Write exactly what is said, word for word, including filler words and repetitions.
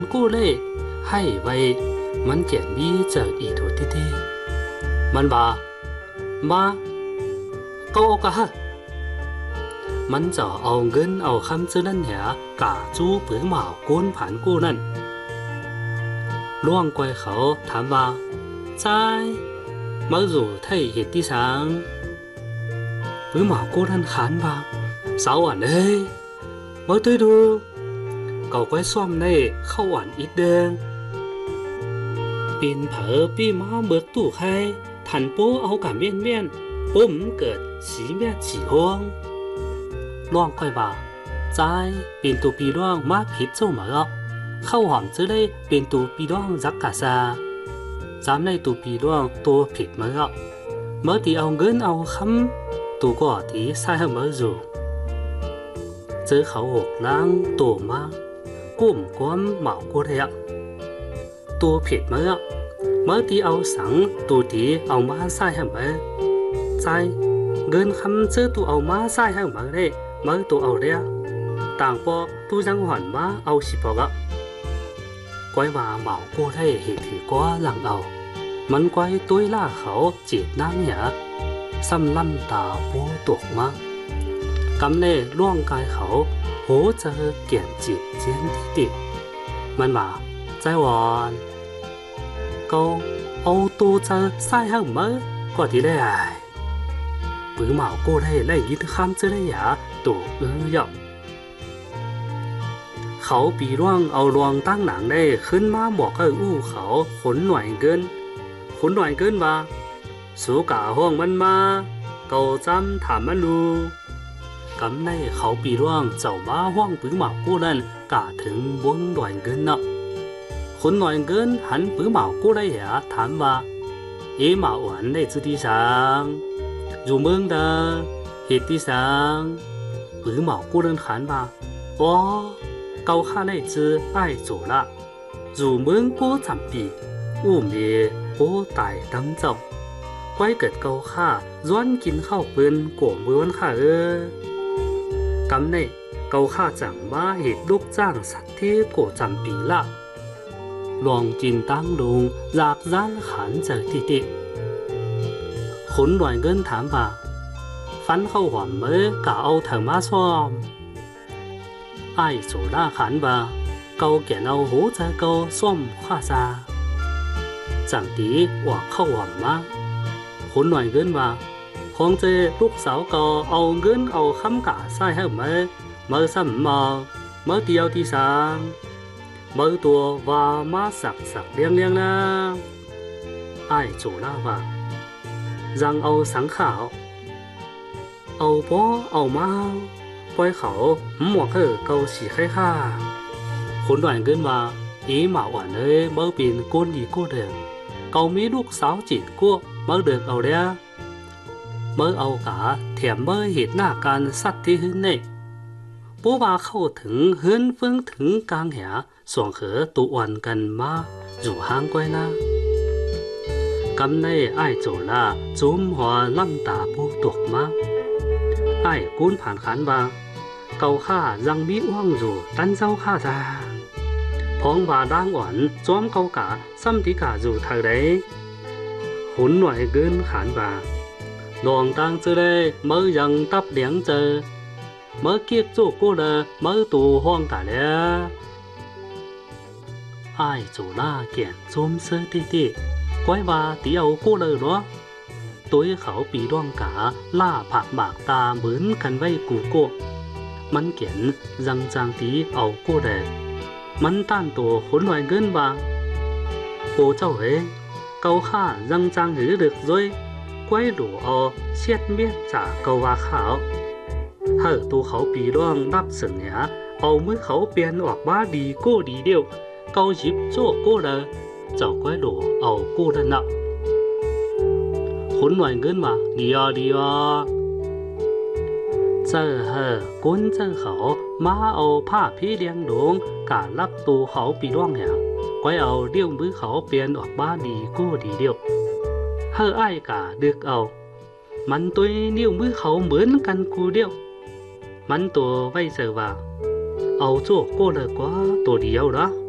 กู้เล่ให้ไว้มันเขียนมีเจออีดูที่ที่มันบ่ามาเกาอกะฮะมันจะเอาเงินเอาคำซื้อนั่นเหรอกะจู้ปืนหมาก้นผ่านกู้นั่นล่วงกวยเขาถามว่าใจมาอยู่ไทยเหตุที่สังปืนหมากู้นั่นขานว่าสาวอ่อนเอ้ยมาตัวดูเก่าไว้ซ่อมในเข้าอ่อนอีกเดิงปีนเผอปีม้าเบิกตู้ใครทันโป้เอากับเมียนเมียนปุ่มเกิดสีเมียสีห้วงล่วงค่อยบ่าใจปีนตูปีร่องมาผิดเจ้าเหมือเข้าหอมซื้อได้ปีนตูปีร่องรักกะซาจำในตูปีร่องตัวผิดเหมือเมื่อตีเอาเงินเอาคำตูก็ตีใส่เหมืออยู่เจอเขาหกล้างตัวมากุ้มก้มเหมากูเลยตัวผิดเหมือเมื่อตีเอาสังตัวตีเอามาใส่เหมือใจเงินคำซื้อตัวเอามาใส่เหมือเลยเมื่อตัวเอาเลยต่างปอตัวยังหอนมาเอาสิบกะก้อยว่าเหมากูได้เหตุที่ก้าหลังเอามันก้อยตุ้ยล่าเขาจีบน้ำเหรอซ้ำล่ำตาโป้ตกมากำเน่ล่วงกายเขาโหเจอเกี่ยนจีบเจียนที่ติดมันมาใจหวานก็เอาตัวเจอใส่ให้เมื่อก็ที่ได้ปื้อเหมากูได้ไล่ยินคำจะได้หยาตัวเออหยอกเขาปีร่วงเอารวงตั้งหนังได้ขึ้นมาบอกให้อู้เขาขนหน่วยเกินขนหน่วยเกินว่าสูกาห้องมันมาเกาจำถามมันดูกำในเขาปีร่วงเจ้าบ้าห้องปื้อเหมากูนั่นกาถึงวงหน่วยเกินเนาะคนหน่อยเกินหันปื้อเหมากูได้หยาถามว่าเอ๋เหมาหวันได้จุดที่สังอยู่เมืองเดอเหตุที่สังปื้อเหมากูเดินขันว่าอ๋อเกาข้าได้จื้อไอ้จูละอยู่เมืองโป้จำปีอู้เมียโป้ตายตั้งเจ้าไว้เกิดเกาข้าย้อนกินข้าวปืนกวมเบือนข้าเออกำในเกาข้าจังว่าเหตุลูกจ้างสัตว์ที่โกจำปีละลองจินตั้งลุงหลากร้านขันเจอติติขนหน่วยเงินถามว่าฟันเข้าหอมเมื่อกะเอาเถอมาซ้อมไอ้โซล่าขันว่าเกาแก่เอาหูจะเกาซ้อมข้าซาจังตีว่าเข้าหอมมาขนหน่วยเงินว่าของเจลูกสาวเกาเอาเงินเอาคำกะใส่ให้เมื่อเมื่อซ้ำมาเมื่อเดียวที่สามเมื่อตัวว่ามาสักสักเลี้ยงเลี้ยงนะไอ้โจล่าว่ายังเอาสังขาวเอาป้อเอามาปล่อยเขาหมวกเออเกาสีไข่ข้าคนหน่อยเกินว่าอีหมาหวานเลยเมื่อปีนก้นดีกู้เดิมเกามีลูกสาวจีดกู้เมื่อเดือกเอาเดียเมื่อเอากะแถมเมื่อเหตุหน้าการสัตว์ที่หึ่นเนี่ยปูว่าเข้าถึงเฮือนเฟื่องถึงกลางแหส่วงเขอตุวันกันมาอยู่ห้างก้อยนะกำในไอ้โจล่าจุ้มหัวล่ำตาปูตกมาไอ้กุ้นผ่านขันว่าเกาข้ายังมีอ้วงอยู่ตั้นเจ้าข้าจ้าพ้องบาด่างอ่อนจ้อมเกากะซ้ำที่กะอยู่ทางใดหุนหน่วยเกินขันว่าลองตั้งเจอได้เมื่อยังตับเลี้ยงเจอเมื่อเกียกโจกูเลยเมื่อตัวห้องกะแล้วไอ้โจล่าเกียนจุ้มเสื้อตีตีก้อยว่าตีเอากูเลยเนาะตัวเขาปีร่วงกาล่าผักบากตาเหมือนกันไว้กูโก้มันเกียนยังจางตีเอากูเลยมันต้านตัวขนหน่วยเงินบางโอ้เจ้าเอ๋เกาข้ายังจางหรือเด็กด้วยก้อยหลัวเอาเชียดเมียจากเกาว่าขาวเฮ้ตัวเขาปีร่วงรับเสนอเอามือเขาเปลี่ยนออกมาดีโก้ดีเดียวเกาหยิบโจ้โก้เลยเจ้าก้อยหลัวเอาโก้ดันนับคนหน่วยเงินมาดีอ่ะดีอ่ะเจอเฮอก้นเจอเขามาเอาผ้าพี่เลี้ยงดวงกาลับตูเขาปีร่วงแหวก้อยเอาเดี่ยวมือเขาเปลี่ยนออกมาดีโก้ดีเดียวเฮอไอ้กาดึกเอามันตัวนิ้วมือเขาเหมือนกันกูเดียวมันตัวไว้เจอว่าเอาโจ้โก้เลยกว่าตัวเดียวละ